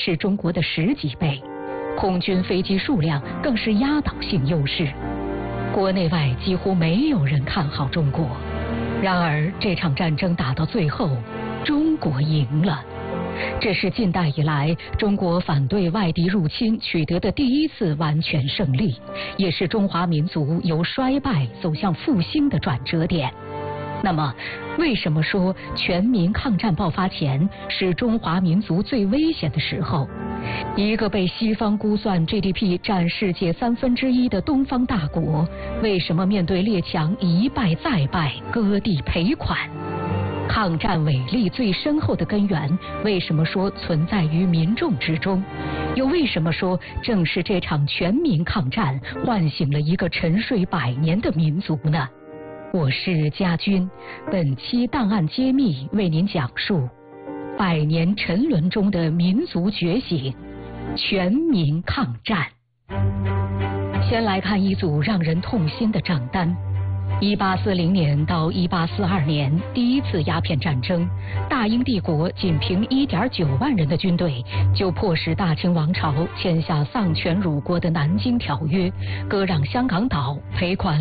是中国的10几倍，空军飞机数量更是压倒性优势。国内外几乎没有人看好中国。然而这场战争打到最后，中国赢了。这是近代以来中国反对外敌入侵取得的第一次完全胜利，也是中华民族由衰败走向复兴的转折点。那么，为什么说全民抗战爆发前是中华民族最危险的时候？一个被西方估算 GDP 占世界1/3的东方大国，为什么面对列强一败再败，割地赔款？抗战伟力最深厚的根源，为什么说存在于民众之中？又为什么说正是这场全民抗战唤醒了一个沉睡100年的民族呢？我是家军，本期档案揭秘为您讲述100年沉沦中的民族觉醒——全民抗战。先来看一组让人痛心的账单。1840年到1842年，第一次鸦片战争，大英帝国仅凭1.9万人的军队，就迫使大清王朝签下丧权辱国的《南京条约》，割让香港岛，赔款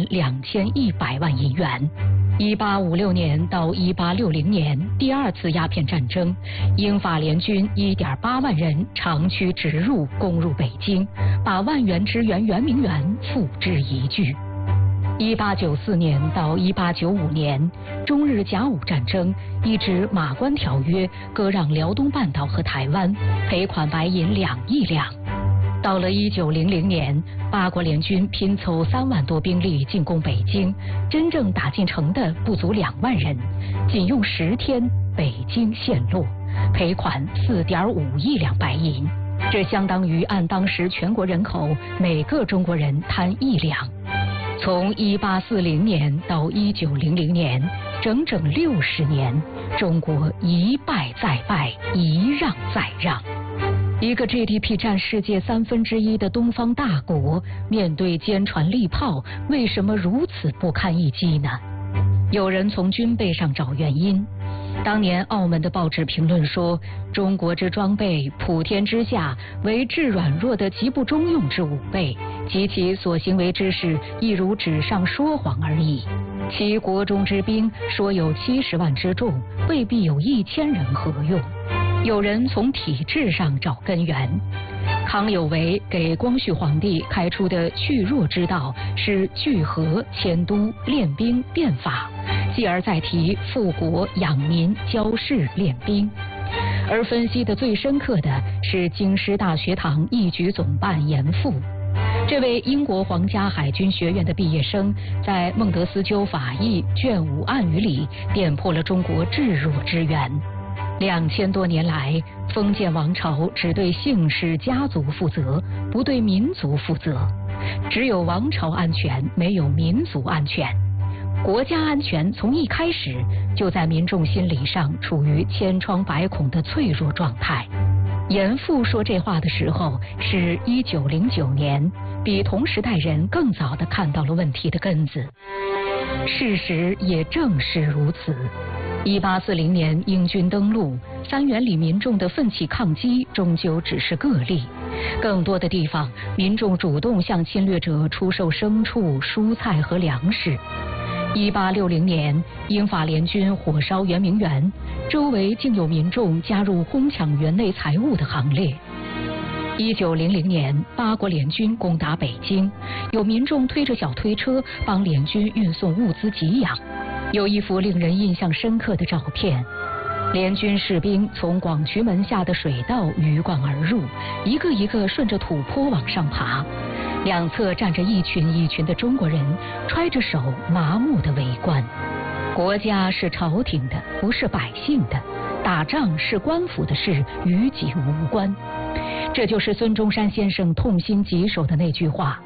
2100万银元。1856年到1860年，第二次鸦片战争，英法联军1.8万人长驱直入，攻入北京，把万元支援圆明园付之一炬。1894年到1895年，中日甲午战争一纸《马关条约》割让辽东半岛和台湾，赔款白银2亿两。到了1900年，八国联军拼凑3万多兵力进攻北京，真正打进城的不足2万人，仅用10天，北京陷落，赔款4.5亿两白银，这相当于按当时全国人口每个中国人摊1两。从1840年到1900年，整整60年，中国一败再败，一让再让。一个 GDP 占世界1/3的东方大国，面对坚船利炮，为什么如此不堪一击呢？有人从军备上找原因。当年澳门的报纸评论说，中国之装备普天之下为至软弱的极不中用之5倍，及其所行为之事亦如纸上说谎而已。其国中之兵说有70万之众，未必有1000人何用？有人从体制上找根源。康有为给光绪皇帝开出的去弱之道是聚合、迁都、练兵、变法，继而再提富国、养民、教士、练兵。而分析的最深刻的是京师大学堂一举总办严复。这位英国皇家海军学院的毕业生，在孟德斯鸠法译卷5暗语里点破了中国至弱之源。2000多年来，封建王朝只对姓氏家族负责，不对民族负责。只有王朝安全，没有民族安全。国家安全从一开始就在民众心理上处于千疮百孔的脆弱状态。严复说这话的时候是1909年，比同时代人更早地看到了问题的根子。事实也正是如此。1840年英军登陆，三元里民众的奋起抗击终究只是个例，更多的地方民众主动向侵略者出售牲畜、蔬菜和粮食。1860年，英法联军火烧圆明园，周围竟有民众加入哄抢园内财物的行列。1900年，八国联军攻打北京，有民众推着小推车帮联军运送物资给养。有一幅令人印象深刻的照片，联军士兵从广渠门下的水道鱼贯而入，一个一个顺着土坡往上爬，两侧站着一群一群的中国人，揣着手麻木地围观。国家是朝廷的，不是百姓的，打仗是官府的事，与己无关。这就是孙中山先生痛心疾首的那句话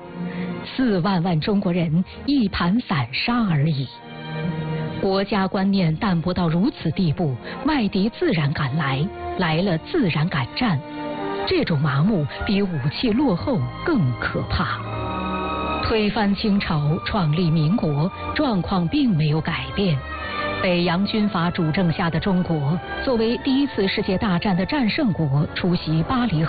：4万万中国人一盘散沙而已。国家观念淡薄到如此地步，外敌自然敢来，来了自然敢战。这种麻木比武器落后更可怕。推翻清朝，创立民国，状况并没有改变。北洋军阀主政下的中国，作为第一次世界大战的战胜国，出席巴黎